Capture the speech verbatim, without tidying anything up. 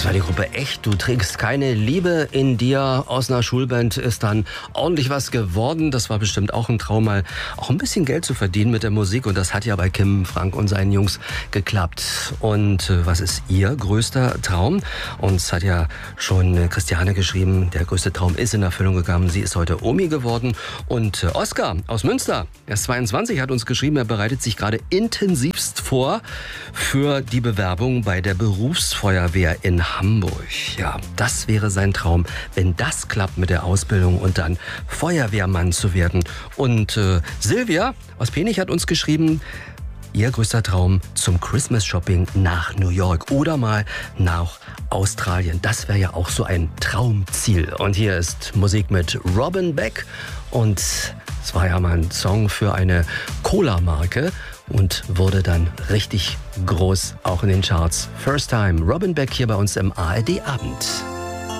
Das war die Gruppe Echt. Du trägst keine Liebe in dir. Aus einer Schulband ist dann ordentlich was geworden. Das war bestimmt auch ein Traum, mal auch ein bisschen Geld zu verdienen mit der Musik. Und das hat ja bei Kim, Frank und seinen Jungs geklappt. Und äh, was ist ihr größter Traum? Uns hat ja schon äh, Christiane geschrieben, der größte Traum ist in Erfüllung gegangen. Sie ist heute Omi geworden. Und äh, Oskar aus Münster, er ist zweiundzwanzig, hat uns geschrieben, er bereitet sich gerade intensivst vor für die Bewerbung bei der Berufsfeuerwehr in Hamburg. Ja, das wäre sein Traum, wenn das klappt mit der Ausbildung und dann Feuerwehrmann zu werden. Und äh, Silvia aus Penich hat uns geschrieben, ihr größter Traum zum Christmas-Shopping nach New York oder mal nach Australien. Das wäre ja auch so ein Traumziel. Und hier ist Musik mit Robin Beck. Und es war ja mal ein Song für eine Cola-Marke und wurde dann richtig groß, auch in den Charts. First Time, Robin Beck hier bei uns im A R D Abend.